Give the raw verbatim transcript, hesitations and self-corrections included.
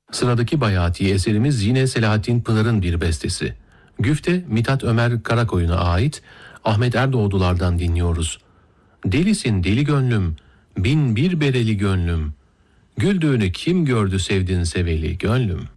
Sıradaki bayati eserimiz yine Selahattin Pınar'ın bir bestesi. Güfte Mithat Ömer Karakoyun'a ait, Ahmet Erdoğdular'dan dinliyoruz. Delisin deli gönlüm, bin bir bereli gönlüm, güldüğünü kim gördü sevdin seveli gönlüm.